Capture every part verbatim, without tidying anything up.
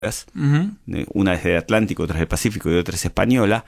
Uh-huh. Una es del Atlántico, otra es del Pacífico y otra es española,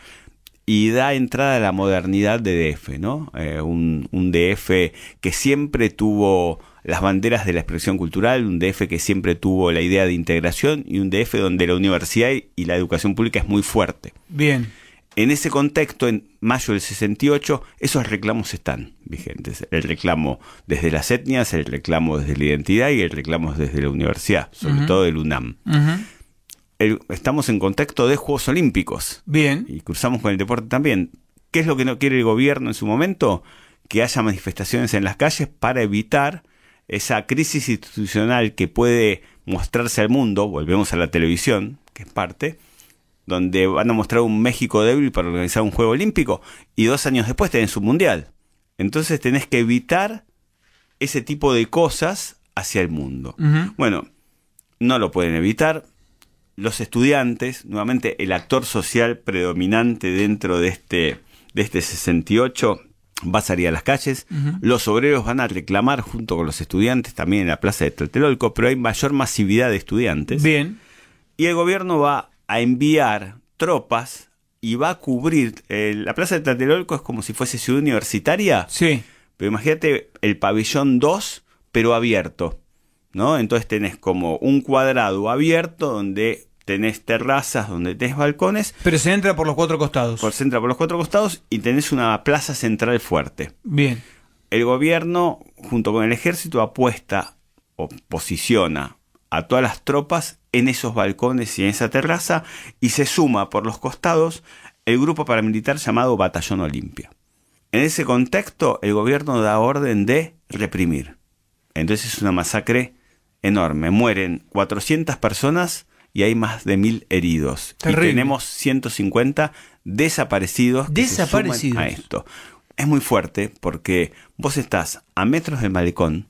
y da entrada a la modernidad de D F, ¿no? Eh, un, un D F que siempre tuvo las banderas de la expresión cultural, un D F que siempre tuvo la idea de integración y un D F donde la universidad y la educación pública es muy fuerte. Bien. En ese contexto, en mayo del sesenta y ocho, esos reclamos están vigentes. El reclamo desde las etnias, el reclamo desde la identidad y el reclamo desde la universidad, sobre uh-huh. todo del UNAM. Uh-huh. El, estamos en contexto de Juegos Olímpicos. Bien. Y cruzamos con el deporte también. ¿Qué es lo que no quiere el gobierno en su momento? Que haya manifestaciones en las calles para evitar esa crisis institucional que puede mostrarse al mundo. Volvemos a la televisión, que es parte, donde van a mostrar un México débil para organizar un Juego Olímpico y dos años después tenés un Mundial. Entonces tenés que evitar ese tipo de cosas hacia el mundo. Uh-huh. Bueno, no lo pueden evitar. Los estudiantes, nuevamente el actor social predominante dentro de este, de este sesenta y ocho, va a salir a las calles. Uh-huh. Los obreros van a reclamar junto con los estudiantes también en la plaza de Tlatelolco, pero hay mayor masividad de estudiantes. Bien. Y el gobierno va a enviar tropas y va a cubrir. Eh, la plaza de Tlatelolco es como si fuese ciudad universitaria. Sí. Pero imagínate el pabellón dos, pero abierto, ¿no? Entonces tenés como un cuadrado abierto donde tenés terrazas, donde tenés balcones. Pero se entra por los cuatro costados. Por, se entra por los cuatro costados y tenés una plaza central fuerte. Bien. El gobierno, junto con el ejército, apuesta o posiciona a todas las tropas en esos balcones y en esa terraza, y se suma por los costados el grupo paramilitar llamado Batallón Olimpia. En ese contexto, el gobierno da orden de reprimir. Entonces es una masacre enorme. Mueren cuatrocientas personas y hay más de mil heridos. Terrible. Y tenemos ciento cincuenta desaparecidos que Desaparecidos. se suman a esto. Es muy fuerte porque vos estás a metros del malecón,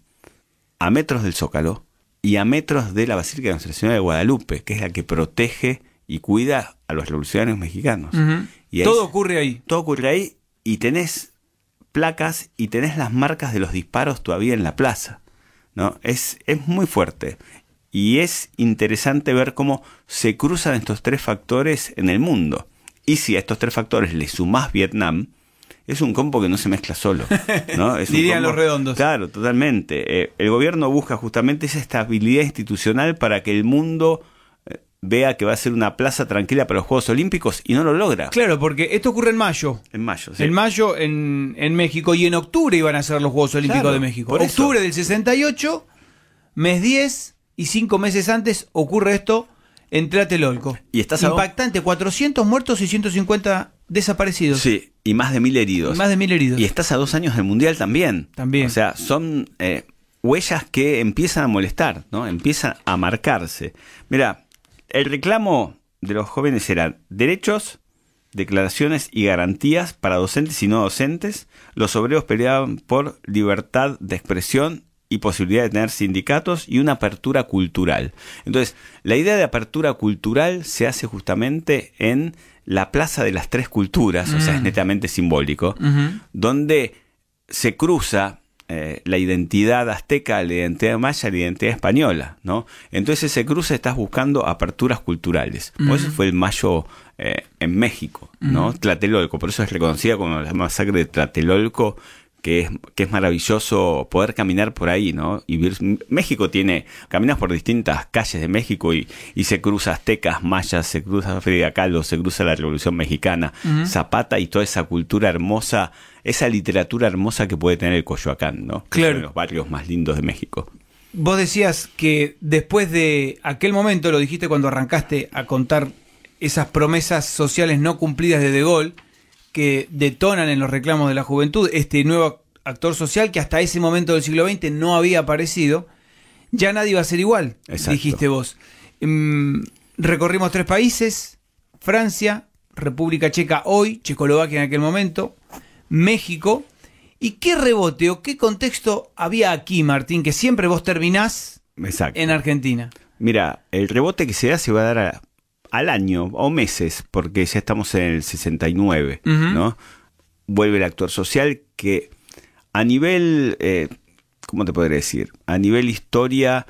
a metros del Zócalo y a metros de la Basílica de Nuestra Señora de Guadalupe, que es la que protege y cuida a los revolucionarios mexicanos. Uh-huh. Y ahí, todo ocurre ahí. Todo ocurre ahí y tenés placas y tenés las marcas de los disparos todavía en la plaza, ¿no? Es, es muy fuerte. Y es interesante ver cómo se cruzan estos tres factores en el mundo. Y si a estos tres factores le sumás Vietnam, es un combo que no se mezcla solo, ¿no? Es un Dirían combo, los redondos. Claro, totalmente. Eh, el gobierno busca justamente esa estabilidad institucional para que el mundo eh, vea que va a ser una plaza tranquila para los Juegos Olímpicos y no lo logra. Claro, porque esto ocurre en mayo. En mayo, sí. En mayo en, en México, y en octubre iban a ser los Juegos Olímpicos Claro, de México. por Octubre eso. del sesenta y ocho, mes diez, y cinco meses antes ocurre esto en Tlatelolco. Y estás a- Impactante, cuatrocientos muertos y ciento cincuenta desaparecidos. Sí, y más de mil heridos. Y más de mil heridos. Y estás a dos años del Mundial también. También. O sea, son eh, huellas que empiezan a molestar, ¿no? Empiezan a marcarse. Mira, el reclamo de los jóvenes eran derechos, declaraciones y garantías para docentes y no docentes. Los obreros peleaban por libertad de expresión y posibilidad de tener sindicatos y una apertura cultural. Entonces, la idea de apertura cultural se hace justamente en la Plaza de las Tres Culturas, mm. o sea, es netamente simbólico, Uh-huh. donde se cruza eh, la identidad azteca, la identidad maya, la identidad española, ¿no? Entonces ese cruce estás buscando aperturas culturales. Por Uh-huh. eso fue el mayo eh, en México, ¿no? Uh-huh. Tlatelolco, por eso es reconocida como la masacre de Tlatelolco, que es, que es maravilloso poder caminar por ahí, ¿no? Y ver, México tiene, caminas por distintas calles de México y, y se cruza aztecas, mayas, se cruza Frida Kahlo, se cruza la Revolución Mexicana, Uh-huh. Zapata y toda esa cultura hermosa, esa literatura hermosa que puede tener el Coyoacán, ¿no? Que Claro. es uno de los barrios más lindos de México. Vos decías que después de aquel momento, lo dijiste cuando arrancaste a contar esas promesas sociales no cumplidas de De Gaulle, que detonan en los reclamos de la juventud, este nuevo actor social que hasta ese momento del siglo veinte no había aparecido, ya nadie va a ser igual, Exacto. dijiste vos. Mm, recorrimos tres países: Francia, República Checa hoy, Checoslovaquia en aquel momento, México. ¿Y qué rebote o qué contexto había aquí, Martín, que siempre vos terminás Exacto. en Argentina? Mira, el rebote que se da se va a dar a, al año o meses, porque ya estamos en el sesenta y nueve, Uh-huh. ¿no? Vuelve el actor social que a nivel, eh, ¿cómo te podría decir? A nivel historia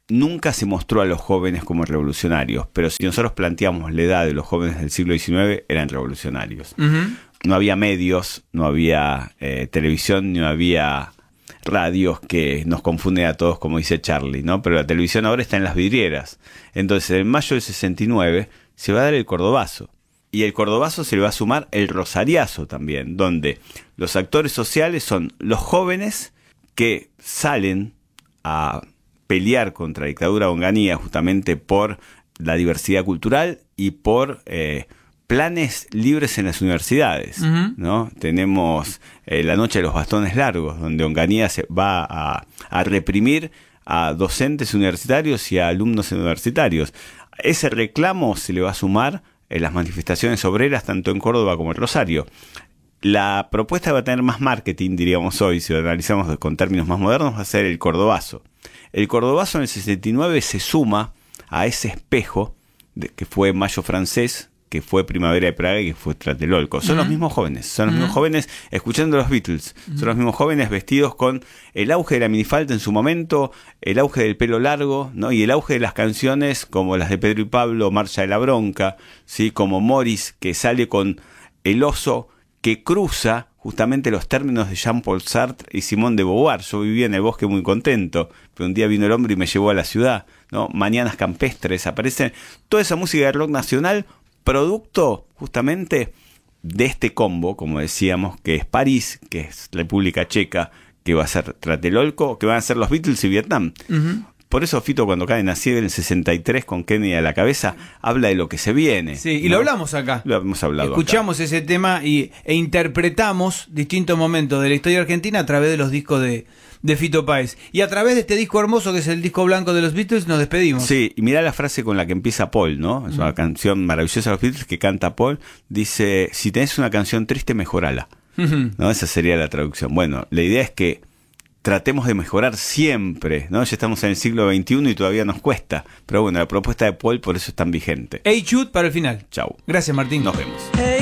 nunca se mostró a los jóvenes como revolucionarios, pero si nosotros planteamos la edad de los jóvenes del siglo diecinueve, eran revolucionarios. Uh-huh. No había medios, no había eh, televisión, no había radios que nos confunden a todos, como dice Charlie, ¿no? Pero la televisión ahora está en las vidrieras. Entonces, en mayo del sesenta y nueve se va a dar el Cordobazo. Y el Cordobazo se le va a sumar el Rosariazo también, donde los actores sociales son los jóvenes que salen a pelear contra la dictadura de Onganía justamente por la diversidad cultural y por eh, planes libres en las universidades, uh-huh. ¿no? Tenemos eh, la Noche de los Bastones Largos, donde Onganía se va a, a reprimir a docentes universitarios y a alumnos universitarios. Ese reclamo se le va a sumar en las manifestaciones obreras tanto en Córdoba como en Rosario. La propuesta va a tener más marketing, diríamos hoy, si lo analizamos con términos más modernos, va a ser el Cordobazo. El Cordobazo en el sesenta y nueve se suma a ese espejo de, que fue Mayo Francés, que fue Primavera de Praga y que fue Tlatelolco. Son uh-huh. los mismos jóvenes, son los uh-huh. mismos jóvenes escuchando los Beatles, uh-huh. son los mismos jóvenes vestidos con el auge de la minifalda en su momento, el auge del pelo largo, ¿no? Y el auge de las canciones como las de Pedro y Pablo, Marcha de la Bronca, ¿sí? Como Morris, que sale con el oso que cruza justamente los términos de Jean-Paul Sartre y Simone de Beauvoir. Yo vivía en el bosque muy contento, pero un día vino el hombre y me llevó a la ciudad, ¿no? Mañanas campestres, aparecen toda esa música de rock nacional, producto justamente de este combo, como decíamos, que es París, que es República Checa, que va a ser Tlatelolco, que van a ser los Beatles y Vietnam. Uh-huh. Por eso Fito, cuando cae en Ciega en el sesenta y tres con Kennedy a la cabeza, habla de lo que se viene. Sí, y ¿no? lo hablamos acá. Lo hemos hablado Escuchamos acá. ese tema y, e interpretamos distintos momentos de la historia argentina a través de los discos de, de Fito Páez. Y a través de este disco hermoso que es el disco blanco de los Beatles nos despedimos. Sí, y mirá la frase con la que empieza Paul, ¿no? Es una uh-huh. canción maravillosa de los Beatles que canta Paul. Dice, si tenés una canción triste, mejorala. Uh-huh. ¿No? Esa sería la traducción. Bueno, la idea es que tratemos de mejorar siempre, ¿no? Ya estamos en el siglo veintiuno y todavía nos cuesta. Pero bueno, la propuesta de Paul por eso es tan vigente. Hey Jude para el final. Chau. Gracias, Martín. Nos vemos. Hey.